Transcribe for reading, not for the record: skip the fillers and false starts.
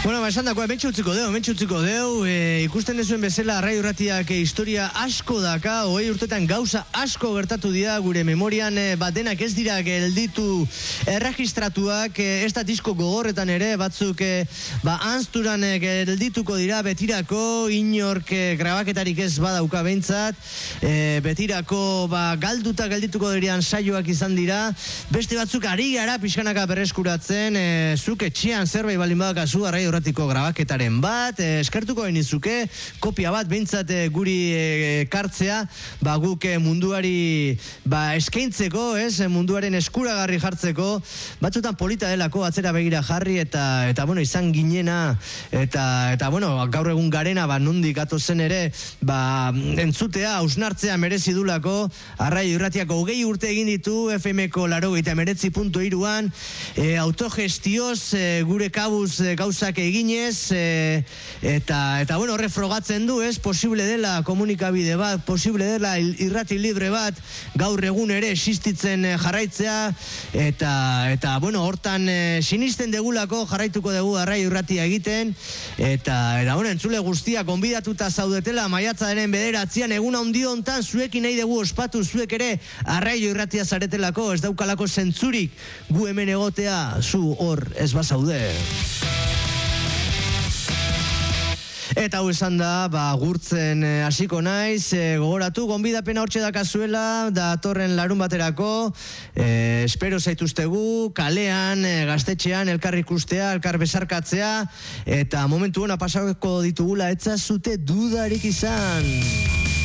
Bueno, esan dako, hementxe utziko deu, ikusten dezuen bezala Arraio Irratiak historia asko daka, 20 urtetan gauza asko gertatu dira gure memorian, denak ez dira gelditu erregistratuak, ez da disko gogorretan ere, batzuk anzturan geldituko dira betirako, inork grabaketarik ez badauka behintzat, betirako galduta geldituko direan saioak izan dira, beste batzuk ari gara pixkanaka berreskuratzen, zuk etxean zerbait baldin badakazu Arraio Irratiko grabaketaren bat, eskertuko genizuke, kopia bat behintzat guri kartzea, guk munduari eskaintzeko, munduaren eskuragarri jartzeko, batzutan polita delako atzera begira jarri, eta bueno, izan ginena, eta bueno, gaur egun garena, nondik atozen ere, entzutea, hausnartzea merezi dulako, Arraio Irratiak 20 urte egin ditu, FM-ko 89.3an, autogestioz, gure kabuz gauzak eginez, eta bueno, horre frogatzen du, posible dela komunikabide bat, posible dela irrati libre bat, gaur egun ere existitzen jarraitzea, eta bueno, hortan sinisten degulako jarraituko dugu Arraio Irratia egiten, eta bueno, entzule guztia, konbidatuta zaudetela, maiatzaren 9 egun handi hontan, zuekin nahi dugu ospatu, zuek ere Arraio Irratia zaretelako, ez daukalako zentzurik, gu hemen egotea, zu hor ez bazaude. Eta hau esan da, gurtzen hasiko naiz, gogoratu, gonbidapena hortxe dakazuela, datorren larun baterako, espero zaituztegu, kalean, gaztetxean, elkar ikustea, elkar besarkatzea, eta momentu hona pasako ditugula, etzazute dudarik izan.